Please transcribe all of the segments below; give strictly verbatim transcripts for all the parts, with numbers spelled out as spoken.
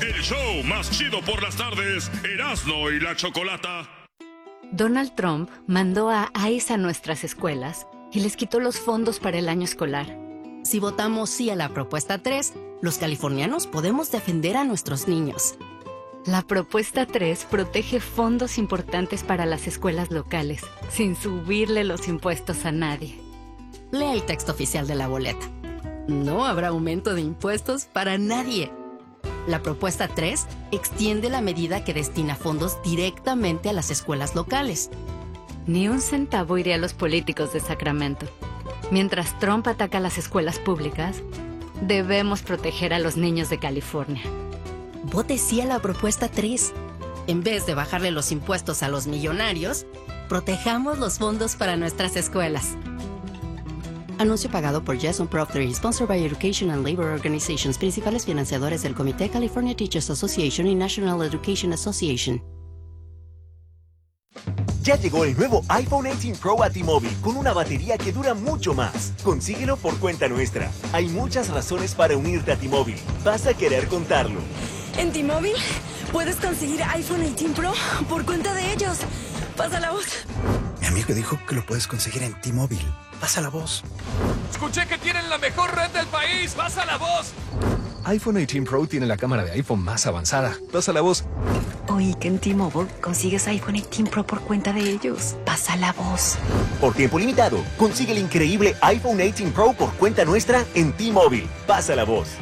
el show más chido por las tardes, Erasmo y la Chocolata. Donald Trump mandó a ICE a nuestras escuelas y les quitó los fondos para el año escolar. Si votamos sí a la propuesta tres, los californianos podemos defender a nuestros niños. La propuesta tres protege fondos importantes para las escuelas locales, sin subirle los impuestos a nadie. Lea el texto oficial de la boleta. No habrá aumento de impuestos para nadie. La propuesta tres extiende la medida que destina fondos directamente a las escuelas locales. Ni un centavo iría a los políticos de Sacramento. Mientras Trump ataca a las escuelas públicas, debemos proteger a los niños de California. Vote sí a la propuesta tres. En vez de bajarle los impuestos a los millonarios, protejamos los fondos para nuestras escuelas. Anuncio pagado por Jason Proctor, sponsored by Education and Labor Organizations, principales financiadores del Comité California Teachers Association y National Education Association. Ya llegó el nuevo iPhone dieciocho Pro a T-Mobile con una batería que dura mucho más. Consíguelo por cuenta nuestra. Hay muchas razones para unirte a T-Mobile. Vas a querer contarlo. En T-Mobile puedes conseguir iPhone dieciocho Pro por cuenta de ellos. Pasa la voz. Mi amigo dijo que lo puedes conseguir en T-Mobile. Pasa la voz. Escuché que tienen la mejor red del país. Pasa la voz. iPhone dieciocho Pro tiene la cámara de iPhone más avanzada. Pasa la voz. Oí que en T-Mobile consigues iPhone dieciocho Pro por cuenta de ellos. Pasa la voz. Por tiempo limitado, consigue el increíble iPhone dieciocho Pro por cuenta nuestra en T-Mobile. Pasa la voz.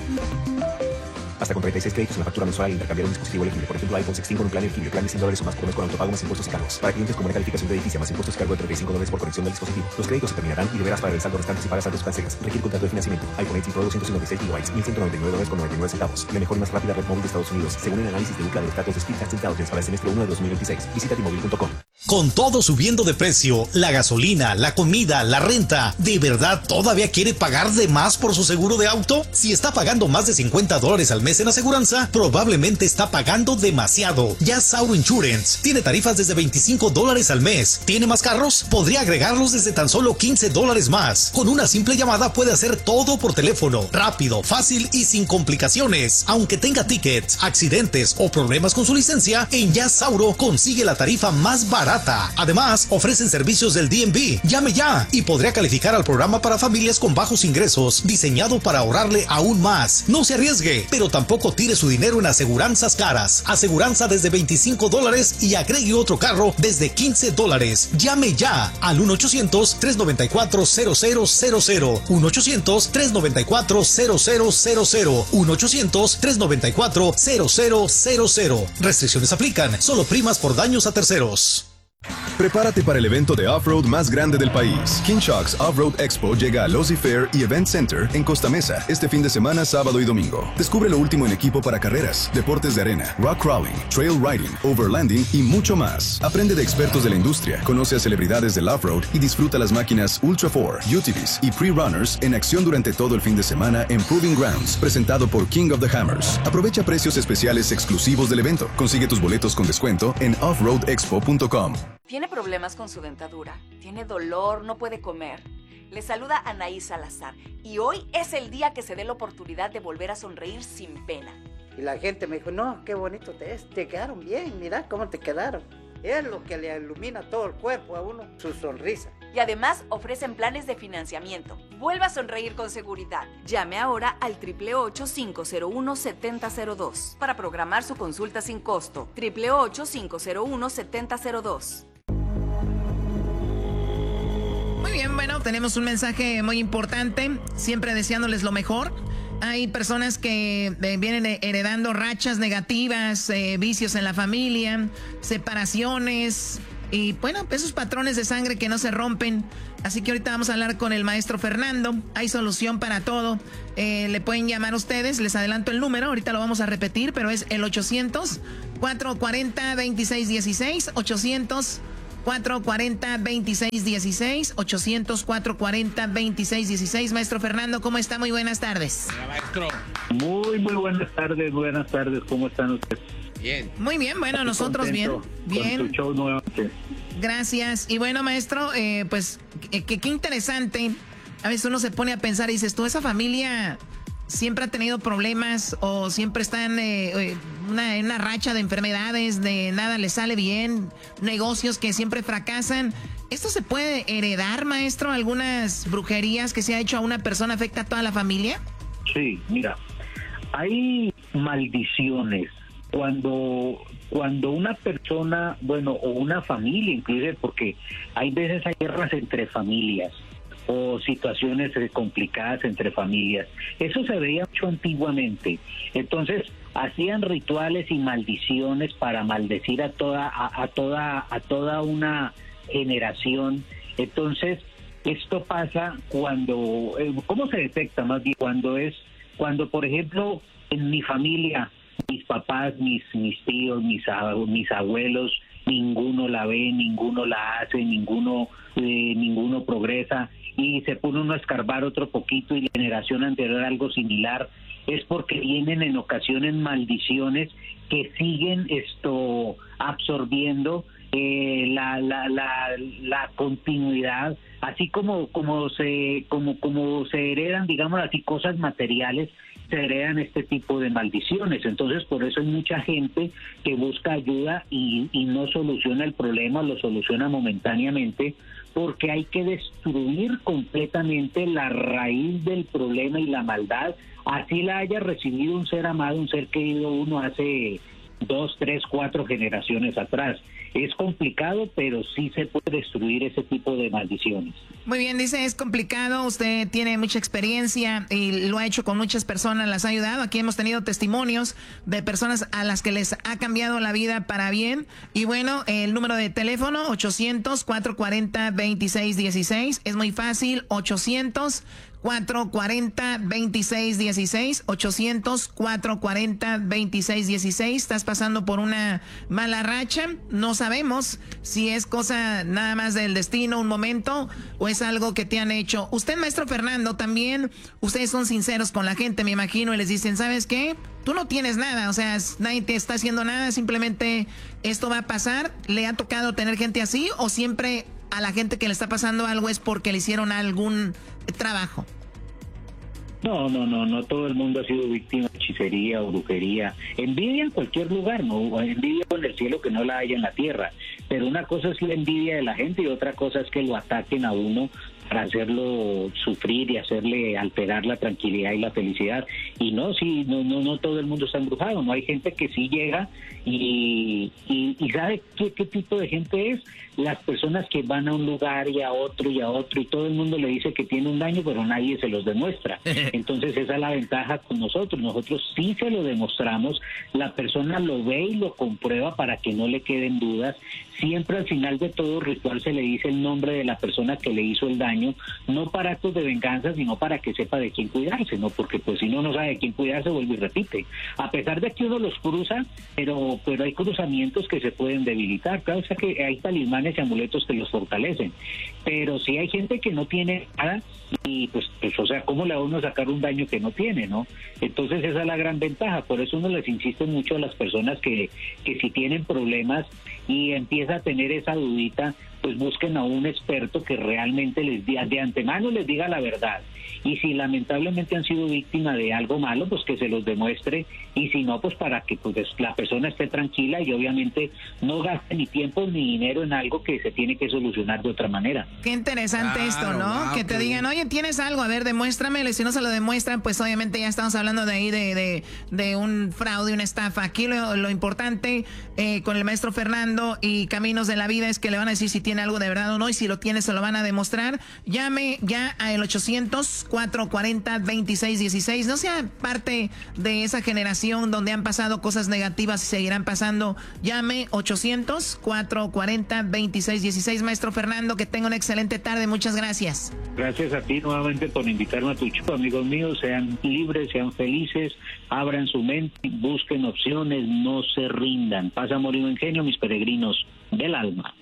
Hasta con treinta y seis créditos en la factura mensual al intercambiar un dispositivo elegible. Por ejemplo, iPhone dieciséis con un plan elegible. Plan de cien dólares o más por mes con autopago más impuestos y cargos. Para clientes con calificación de edificio más impuestos y cargo de treinta y cinco dólares por conexión del dispositivo. Los créditos se terminarán y deberás pagar el saldo restante si pagas saldos cancelas. Requiere contrato de financiamiento. iPhone dieciocho Pro doscientos cincuenta y seis gigabytes, mil ciento noventa y nueve dólares con noventa y nueve centavos. La mejor y más rápida red móvil de Estados Unidos, según el análisis de Ookla de los datos de Speedtest Intelligence para el semestre uno de dos mil veintiséis. Visita T Mobile punto com. Con todo subiendo de precio, la gasolina, la comida, la renta, ¿de verdad todavía quiere pagar de más por su seguro de auto? Si está pagando más de cincuenta dólares al mes en aseguranza, probablemente está pagando demasiado. Ya Sauro Insurance tiene tarifas desde veinticinco dólares al mes. ¿Tiene más carros? Podría agregarlos desde tan solo quince dólares más. Con una simple llamada puede hacer todo por teléfono, rápido, fácil y sin complicaciones. Aunque tenga tickets, accidentes o problemas con su licencia, en Ya Sauro consigue la tarifa más barata. Además, ofrecen servicios del D M V. Llame ya y podría calificar al programa para familias con bajos ingresos, diseñado para ahorrarle aún más. No se arriesgue, pero tampoco tire su dinero en aseguranzas caras. Aseguranza desde veinticinco dólares y agregue otro carro desde quince dólares. Llame ya al uno ochocientos, tres noventa y cuatro, cero cero cero cero. uno ochocientos, tres noventa y cuatro, cero cero cero cero. uno ochocientos, tres noventa y cuatro, cero cero cero cero. Restricciones aplican. Solo primas por daños a terceros. Prepárate para el evento de off-road más grande del país. King Shark's Off-Road Expo llega a Losi Fair y Event Center en Costa Mesa este fin de semana, sábado y domingo. Descubre lo último en equipo para carreras, deportes de arena, rock crawling, trail riding, overlanding y mucho más. Aprende de expertos de la industria, conoce a celebridades del off-road y disfruta las máquinas Ultra cuatro, U T Vs y Pre-Runners en acción durante todo el fin de semana en Proving Grounds, presentado por King of the Hammers. Aprovecha precios especiales exclusivos del evento. Consigue tus boletos con descuento en off road expo punto com. ¿Tiene problemas con su dentadura? ¿Tiene dolor? ¿No puede comer? Le saluda Anaí Salazar y hoy es el día que se dé la oportunidad de volver a sonreír sin pena. Y la gente me dijo, no, qué bonito te es, te quedaron bien, mira cómo te quedaron. Es lo que le ilumina todo el cuerpo a uno, su sonrisa. Y además ofrecen planes de financiamiento. Vuelva a sonreír con seguridad. Llame ahora al ocho ocho ocho, cinco cero uno, siete cero cero dos para programar su consulta sin costo. ocho ocho ocho, cinco cero uno, siete cero cero dos. Muy bien, bueno, tenemos un mensaje muy importante, siempre deseándoles lo mejor. Hay personas que eh, vienen heredando rachas negativas, eh, vicios en la familia, separaciones y, bueno, esos patrones de sangre que no se rompen. Así que ahorita vamos a hablar con el maestro Fernando. Hay solución para todo. Eh, le pueden llamar ustedes, les adelanto el número, ahorita lo vamos a repetir, pero es el ochocientos, cuatro cuatro cero, dos seis uno seis, ochocientos, cuatro cuatro cero, dos seis uno seis, ochocientos, cuatro cuatro cero, dos seis uno seis. Maestro Fernando, ¿cómo está? Muy buenas tardes. Hola, maestro. Muy, muy buenas tardes, buenas tardes. ¿Cómo están ustedes? Bien. Muy bien, bueno, nosotros bien. Bien. Con tu show nuevamente. Gracias. Y bueno, maestro, eh, pues, qué qué interesante. A veces uno se pone a pensar y dices, tú, esa familia siempre ha tenido problemas o siempre están eh, una, en una racha de enfermedades, de nada les sale bien, negocios que siempre fracasan. ¿Esto se puede heredar, maestro? ¿Algunas brujerías que se ha hecho a una persona afecta a toda la familia? Sí, mira, hay maldiciones. Cuando, cuando una persona, bueno, o una familia inclusive, porque hay veces hay guerras entre familias o situaciones complicadas entre familias. Eso se veía mucho antiguamente. Entonces, hacían rituales y maldiciones para maldecir a toda, a, a toda, a toda una generación. Entonces, esto pasa cuando, ¿cómo se detecta más bien? Cuando es, cuando por ejemplo, en mi familia, mis papás, mis, mis tíos, mis, mis abuelos, ninguno la ve, ninguno la hace, ninguno, eh, ninguno progresa, y se pone uno a escarbar otro poquito y la generación anterior algo similar, es porque vienen en ocasiones maldiciones que siguen esto absorbiendo eh, la, la, la, la continuidad, así como, como se, como, como se heredan, digamos así, cosas materiales, se heredan este tipo de maldiciones. Entonces, por eso hay mucha gente que busca ayuda y, y no soluciona el problema, lo soluciona momentáneamente, porque hay que destruir completamente la raíz del problema y la maldad, así la haya recibido un ser amado, un ser querido uno hace dos, tres, cuatro generaciones atrás. Es complicado, pero sí se puede destruir ese tipo de maldiciones. Muy bien, dice, es complicado, usted tiene mucha experiencia y lo ha hecho con muchas personas, las ha ayudado. Aquí hemos tenido testimonios de personas a las que les ha cambiado la vida para bien. Y bueno, el número de teléfono, ochocientos, cuatrocientos cuarenta, veintiséis dieciséis, es muy fácil, ochocientos, cuatrocientos cuarenta, veintiséis dieciséis, ochocientos, cuatrocientos cuarenta, veintiséis dieciséis. Estás pasando por una mala racha, no sabemos si es cosa nada más del destino, un momento, o es algo que te han hecho. Usted, maestro Fernando, también, ustedes son sinceros con la gente, me imagino, y les dicen, ¿sabes qué? Tú no tienes nada, o sea, nadie te está haciendo nada, simplemente esto va a pasar. ¿Le ha tocado tener gente así o siempre a la gente que le está pasando algo es porque le hicieron algún trabajo? No, no, no, no todo el mundo ha sido víctima de hechicería o brujería. Envidia en cualquier lugar, no, envidia con el cielo que no la haya en la tierra. Pero una cosa es la envidia de la gente y otra cosa es que lo ataquen a uno para hacerlo sufrir y hacerle alterar la tranquilidad y la felicidad. Y no, sí, no, no, no todo el mundo está embrujado, no hay gente que sí llega y, y, y ¿sabe qué, qué tipo de gente es? Las personas que van a un lugar y a otro y a otro y todo el mundo le dice que tiene un daño, pero nadie se los demuestra. Entonces esa es la ventaja con nosotros, nosotros sí se lo demostramos, la persona lo ve y lo comprueba para que no le queden dudas. Siempre al final de todo ritual se le dice el nombre de la persona que le hizo el daño, no para actos de venganza, sino para que sepa de quién cuidarse, ¿no? Porque pues si no, no sabe de quién cuidarse, vuelve y repite. A pesar de que uno los cruza, pero pero hay cruzamientos que se pueden debilitar. Claro, o sea que hay talismanes y amuletos que los fortalecen. Pero sí hay gente que no tiene nada y pues, pues o sea, ¿cómo le va a uno sacar un daño que no tiene, no? Entonces esa es la gran ventaja. Por eso uno les insiste mucho a las personas que, que si tienen problemas y empieza a tener esa dudita, pues busquen a un experto que realmente les diga, de antemano les diga la verdad. Y si lamentablemente han sido víctimas de algo malo, pues que se los demuestre, y si no, pues para que pues la persona esté tranquila y obviamente no gaste ni tiempo ni dinero en algo que se tiene que solucionar de otra manera. Qué interesante claro, esto, ¿no? Wow, que te digan, oye, ¿tienes algo? A ver, demuéstramelo, y si no se lo demuestran, pues obviamente ya estamos hablando de ahí de, de, de un fraude, una estafa. Aquí lo, lo importante eh, con el maestro Fernando y Caminos de la Vida es que le van a decir si tiene algo de verdad o no, y si lo tiene se lo van a demostrar. Llame ya al ochocientos, cuatrocientos cuarenta, veintiséis dieciséis. No sea parte de esa generación donde han pasado cosas negativas y seguirán pasando. Llame ochocientos, cuatrocientos cuarenta, veintiséis dieciséis. Maestro Fernando, que tenga una excelente tarde. Muchas gracias. Gracias a ti nuevamente por invitarme a tu show, amigos míos. Sean libres, sean felices, abran su mente, busquen opciones, no se rindan. Paz, amor y buen genio, mis peregrinos del alma.